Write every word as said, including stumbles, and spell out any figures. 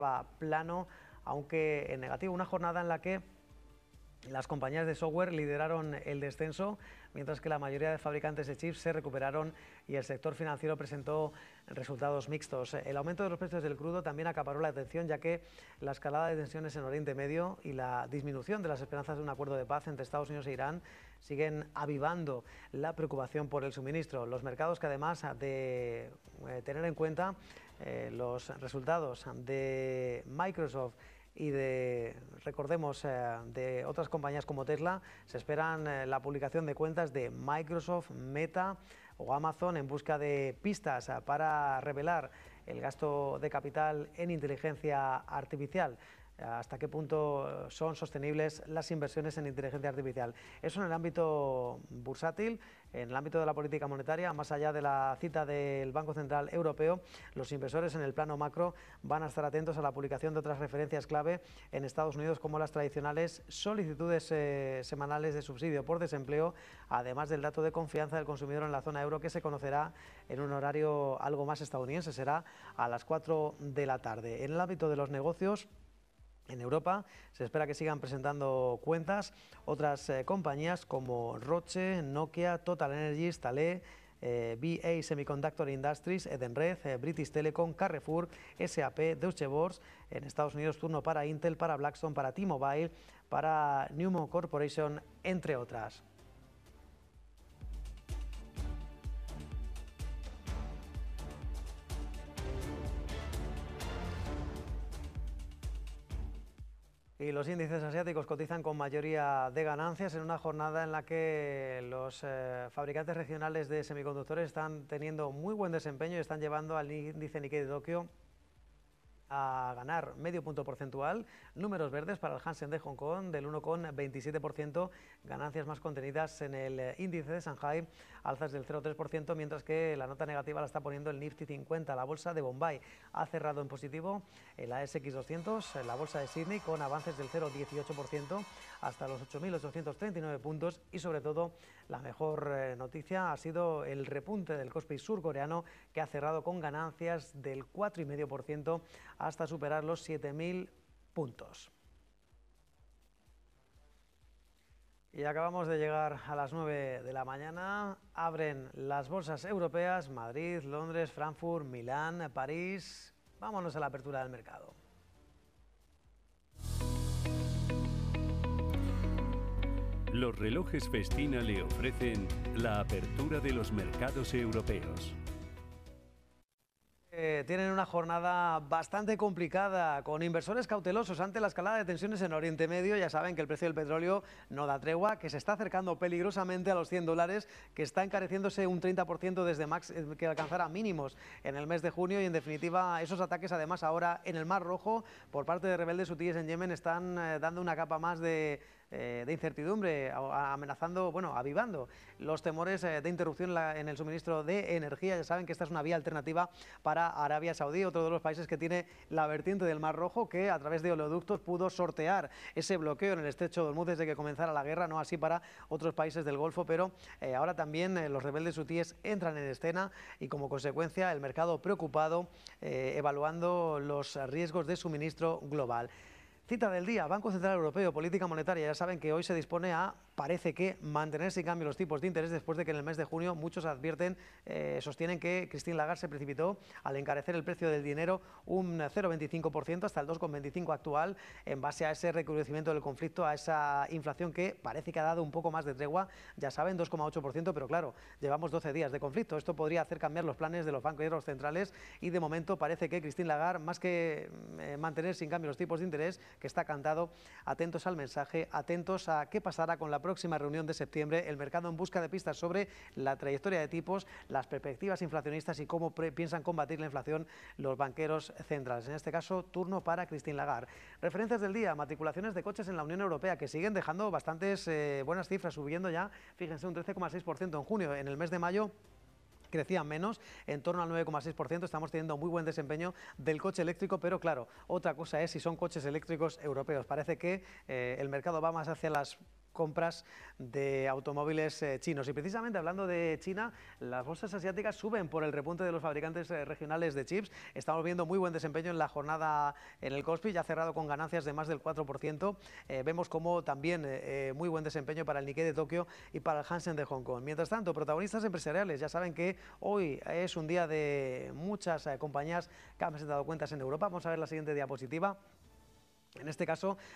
plano, aunque en negativo. Una jornada en la que las compañías de software lideraron el descenso, mientras que la mayoría de fabricantes de chips se recuperaron y el sector financiero presentó resultados mixtos. El aumento de los precios del crudo también acaparó la atención, ya que la escalada de tensiones en Oriente Medio y la disminución de las esperanzas de un acuerdo de paz entre Estados Unidos e Irán siguen avivando la preocupación por el suministro. Los mercados que, además de eh, tener en cuenta eh, los resultados de Microsoft y de, recordemos, eh, de otras compañías como Tesla, se esperan eh, la publicación de cuentas de Microsoft, Meta o Amazon en busca de pistas eh, para revelar el gasto de capital en inteligencia artificial. Hasta qué punto son sostenibles las inversiones en inteligencia artificial. Eso en el ámbito bursátil, en el ámbito de la política monetaria, más allá de la cita del Banco Central Europeo, los inversores en el plano macro van a estar atentos a la publicación de otras referencias clave en Estados Unidos, como las tradicionales solicitudes eh, semanales de subsidio por desempleo, además del dato de confianza del consumidor en la zona euro, que se conocerá en un horario algo más estadounidense, será a las cuatro de la tarde. En el ámbito de los negocios, en Europa se espera que sigan presentando cuentas otras eh, compañías como Roche, Nokia, Total Energies, Thales, eh, B A Semiconductor Industries, Edenred, eh, British Telecom, Carrefour, S A P, Deutsche Börse. En Estados Unidos, turno para Intel, para Blackstone, para T-Mobile, para Newmont Corporation, entre otras. Y los índices asiáticos cotizan con mayoría de ganancias en una jornada en la que los eh, fabricantes regionales de semiconductores están teniendo muy buen desempeño y están llevando al índice Nikkei de Tokio a ganar medio punto porcentual, números verdes para el Hansen de Hong Kong del uno coma veintisiete por ciento, ganancias más contenidas en el índice de Shanghai, alzas del cero coma tres por ciento, mientras que la nota negativa la está poniendo el Nifty cincuenta. La bolsa de Bombay ha cerrado en positivo, el A S X doscientos, la bolsa de Sydney con avances del cero coma dieciocho por ciento hasta los ocho mil ochocientos treinta y nueve puntos, y sobre todo la mejor eh, noticia ha sido el repunte del Kospi surcoreano, que ha cerrado con ganancias del cuatro coma cinco por ciento hasta superar los siete mil puntos. Y acabamos de llegar a las nueve de la mañana. Abren las bolsas europeas: Madrid, Londres, Frankfurt, Milán, París. Vámonos a la apertura del mercado. Los relojes Festina le ofrecen la apertura de los mercados europeos. Eh, tienen una jornada bastante complicada, con inversores cautelosos ante la escalada de tensiones en Oriente Medio. Ya saben que el precio del petróleo no da tregua, que se está acercando peligrosamente a los cien dólares, que está encareciéndose un treinta por ciento desde max, que alcanzará mínimos en el mes de junio, y en definitiva esos ataques, además ahora en el Mar Rojo por parte de rebeldes hutíes en Yemen, están eh, dando una capa más de Eh, de incertidumbre, amenazando, bueno, avivando los temores eh, de interrupción en, la, en el suministro de energía. Ya saben que esta es una vía alternativa para Arabia Saudí, otro de los países que tiene la vertiente del Mar Rojo, que a través de oleoductos pudo sortear ese bloqueo en el estrecho de Hormuz desde que comenzara la guerra, no así para otros países del Golfo, pero eh, ahora también eh, los rebeldes hutíes entran en escena, y como consecuencia el mercado preocupado, eh, evaluando los riesgos de suministro global. Cita del día: Banco Central Europeo, política monetaria. Ya saben que hoy se dispone a, parece que, mantener sin cambio los tipos de interés, después de que en el mes de junio muchos advierten, eh, sostienen que Christine Lagarde se precipitó al encarecer el precio del dinero un cero coma veinticinco por ciento hasta el dos coma veinticinco por ciento actual, en base a ese recrudecimiento del conflicto, a esa inflación que parece que ha dado un poco más de tregua. Ya saben, dos coma ocho por ciento, pero claro, llevamos doce días de conflicto. Esto podría hacer cambiar los planes de los bancos centrales, y de momento parece que Christine Lagarde, más que eh, mantener sin cambio los tipos de interés, que está cantado, atentos al mensaje, atentos a qué pasará con la próxima reunión de septiembre, el mercado en busca de pistas sobre la trayectoria de tipos, las perspectivas inflacionistas y cómo piensan combatir la inflación los banqueros centrales. En este caso, turno para Christine Lagarde. Referencias del día: matriculaciones de coches en la Unión Europea, que siguen dejando bastantes eh, buenas cifras, subiendo ya, fíjense, un trece coma seis por ciento en junio. En el mes de mayo crecían menos, en torno al nueve coma seis por ciento. Estamos teniendo muy buen desempeño del coche eléctrico, pero claro, otra cosa es si son coches eléctricos europeos. Parece que eh, el mercado va más hacia las compras de automóviles eh, chinos. Y precisamente hablando de China, las bolsas asiáticas suben por el repunte de los fabricantes eh, regionales de chips. Estamos viendo muy buen desempeño en la jornada en el Kospi, ya cerrado con ganancias de más del cuatro por ciento. Eh, vemos como también eh, muy buen desempeño para el Nikkei de Tokio y para el Hansen de Hong Kong. Mientras tanto, protagonistas empresariales, ya saben que hoy es un día de muchas eh, compañías que han presentado cuentas en Europa. Vamos a ver la siguiente diapositiva. En este caso,